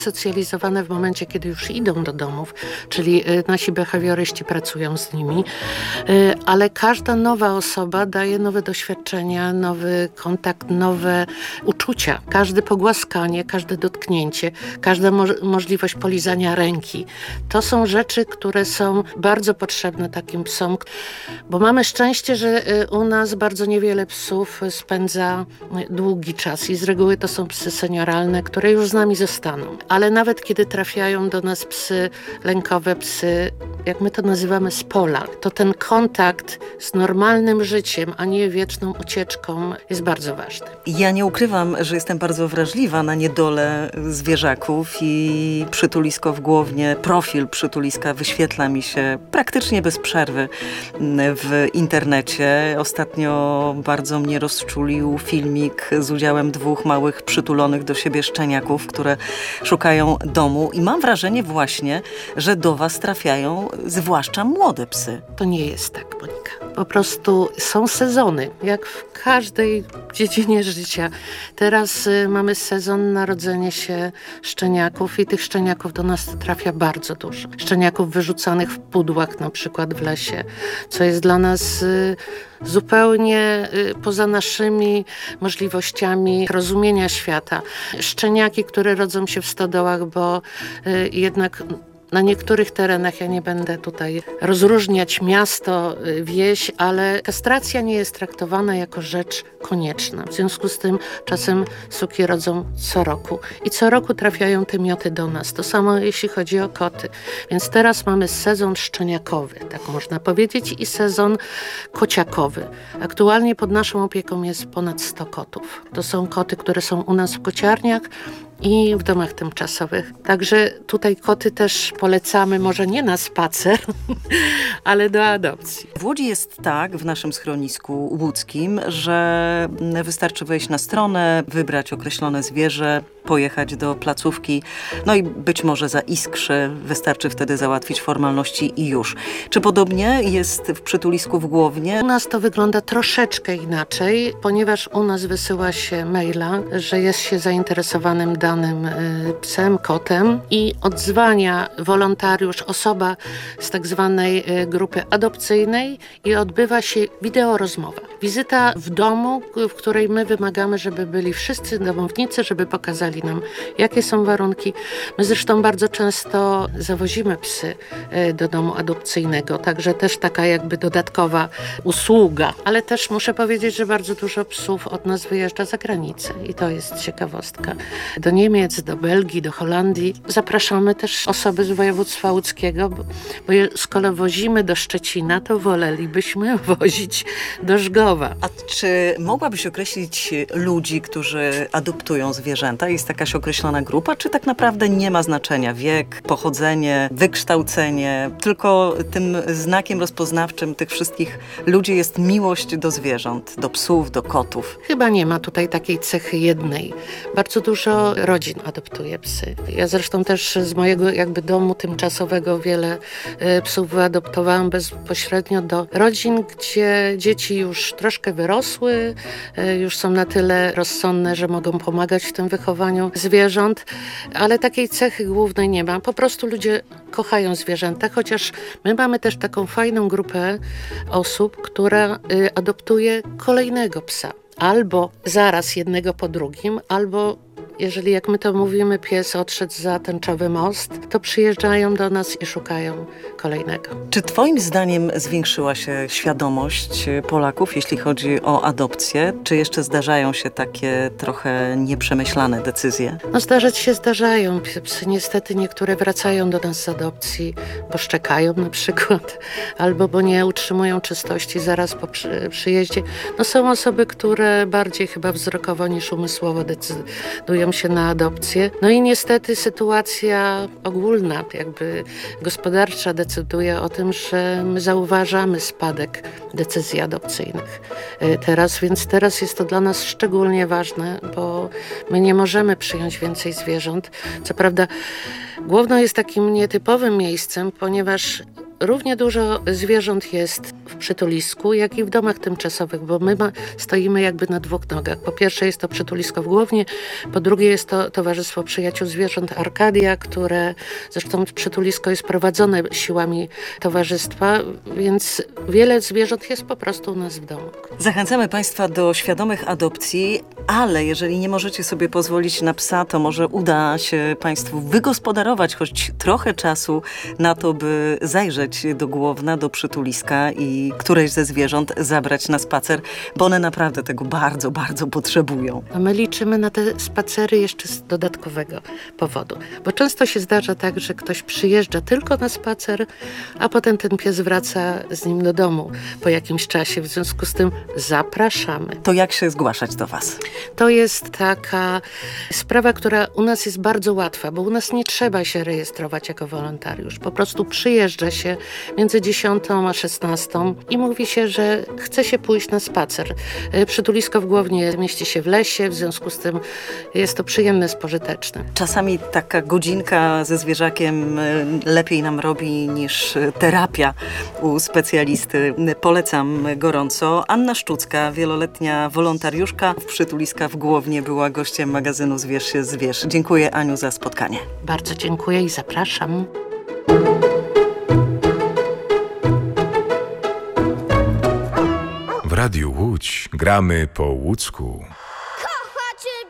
socjalizowane w momencie, kiedy już idą do domów, czyli nasi behawioryści pracują z nimi, ale każda nowa osoba daje nowe doświadczenia, nowy kontakt, nowe uczucia. Każde pogłaskanie, każde dotknięcie, każda możliwość polizania ręki. To są rzeczy, które są bardzo potrzebne takim psom, bo mamy szczęście, że u nas bardzo niewiele psów spędza długi czas i z reguły to są psy senioralne, które już z nami zostaną. Ale nawet kiedy trafiają do nas psy lękowe, psy, jak my to nazywamy, z pola, to ten kontakt z normalnym życiem, a nie wieczną ucieczką jest bardzo ważny. Ja nie ukrywam, że jestem bardzo wrażliwa na niedolę zwierzaków i przytulisko w Głownie, profil przytuliska wyświetla mi się praktycznie bez przerwy w internecie. Ostatnio bardzo mnie rozczulił filmik z udziałem 2 małych przytulonych do siebie szczeniaków, które szukają domu i mam wrażenie właśnie, że do was trafiają zwłaszcza młode psy. To nie jest tak, Monika. Po prostu są sezony, jak w każdej dziedzinie życia. Teraz mamy sezon narodzenia się szczeniaków i tych szczeniaków do nas trafia bardzo dużo. Szczeniaków wyrzucanych w pudłach, na przykład w lesie, co jest dla nas zupełnie poza naszymi możliwościami rozumienia świata. Szczeniaki, które rodzą się w stodołach, bo jednak na niektórych terenach, ja nie będę tutaj rozróżniać miasto, wieś, ale kastracja nie jest traktowana jako rzecz konieczna. W związku z tym czasem suki rodzą co roku. I co roku trafiają te mioty do nas. To samo jeśli chodzi o koty. Więc teraz mamy sezon szczeniakowy, tak można powiedzieć, i sezon kociakowy. Aktualnie pod naszą opieką jest ponad 100 kotów. To są koty, które są u nas w kociarniach i w domach tymczasowych. Także tutaj koty też polecamy, może nie na spacer, ale do adopcji. W Łodzi jest tak, w naszym schronisku łódzkim, że wystarczy wejść na stronę, wybrać określone zwierzę, pojechać do placówki, no i być może zaiskrzy, wystarczy wtedy załatwić formalności i już. Czy podobnie jest w przytulisku w Głownie? U nas to wygląda troszeczkę inaczej, ponieważ u nas wysyła się maila, że jest się zainteresowanym danym psem, kotem i odzwania wolontariusz, osoba z tak zwanej grupy adopcyjnej i odbywa się wideorozmowa. Wizyta w domu, w której my wymagamy, żeby byli wszyscy domownicy, żeby pokazali nam, jakie są warunki. My zresztą bardzo często zawozimy psy do domu adopcyjnego, także też taka jakby dodatkowa usługa. Ale też muszę powiedzieć, że bardzo dużo psów od nas wyjeżdża za granicę i to jest ciekawostka. Do Niemiec, do Belgii, do Holandii. Zapraszamy też osoby z województwa łódzkiego, bo skoro wozimy do Szczecina, to wolelibyśmy wozić do Żgowa. A czy mogłabyś określić ludzi, którzy adoptują zwierzęta? Jest jakaś określona grupa, czy tak naprawdę nie ma znaczenia wiek, pochodzenie, wykształcenie, tylko tym znakiem rozpoznawczym tych wszystkich ludzi jest miłość do zwierząt, do psów, do kotów? Chyba nie ma tutaj takiej cechy jednej. Bardzo dużo rodzin adoptuje psy. Ja zresztą też z mojego jakby domu tymczasowego wiele psów wyadoptowałam bezpośrednio do rodzin, gdzie dzieci już troszkę wyrosły, już są na tyle rozsądne, że mogą pomagać w tym wychowaniu zwierząt, ale takiej cechy głównej nie ma. Po prostu ludzie kochają zwierzęta, chociaż my mamy też taką fajną grupę osób, która adoptuje kolejnego psa. Albo zaraz jednego po drugim, albo jeżeli, jak my to mówimy, pies odszedł za tęczowy most, to przyjeżdżają do nas i szukają kolejnego. Czy twoim zdaniem zwiększyła się świadomość Polaków, jeśli chodzi o adopcję? Czy jeszcze zdarzają się takie trochę nieprzemyślane decyzje? No zdarzać się zdarzają. Psy niestety niektóre wracają do nas z adopcji, bo szczekają na przykład, albo bo nie utrzymują czystości zaraz po przyjeździe. No są osoby, które bardziej chyba wzrokowo niż umysłowo decydują się na adopcję. No i niestety sytuacja ogólna, jakby gospodarcza decyduje o tym, że my zauważamy spadek decyzji adopcyjnych więc teraz jest to dla nas szczególnie ważne, bo my nie możemy przyjąć więcej zwierząt. Co prawda Głowno jest takim nietypowym miejscem, ponieważ równie dużo zwierząt jest w przytulisku, jak i w domach tymczasowych, bo my stoimy jakby na dwóch nogach. Po pierwsze jest to przytulisko w Głownie, po drugie jest to Towarzystwo Przyjaciół Zwierząt Arkadia, które zresztą przytulisko jest prowadzone siłami towarzystwa, więc wiele zwierząt jest po prostu u nas w domu. Zachęcamy Państwa do świadomych adopcji, ale jeżeli nie możecie sobie pozwolić na psa, to może uda się Państwu wygospodarować choć trochę czasu na to, by zajrzeć do Głowna, do przytuliska i któreś ze zwierząt zabrać na spacer, bo one naprawdę tego bardzo, bardzo potrzebują. A my liczymy na te spacery jeszcze z dodatkowego powodu, bo często się zdarza tak, że ktoś przyjeżdża tylko na spacer, a potem ten pies wraca z nim do domu po jakimś czasie, w związku z tym zapraszamy. To jak się zgłaszać do Was? To jest taka sprawa, która u nas jest bardzo łatwa, bo u nas nie trzeba się rejestrować jako wolontariusz. Po prostu przyjeżdża się między 10 a 16 i mówi się, że chce się pójść na spacer. Przytulisko w Głownie mieści się w lesie, w związku z tym jest to przyjemne, spożyteczne. Czasami taka godzinka ze zwierzakiem lepiej nam robi niż terapia u specjalisty. Polecam gorąco. Anna Szczucka, wieloletnia wolontariuszka w Przytuliska w Głownie, była gościem magazynu Zwierz się zwierz. Dziękuję, Aniu, za spotkanie. Bardzo dziękuję i zapraszam. W Radiu Łódź gramy po łódzku.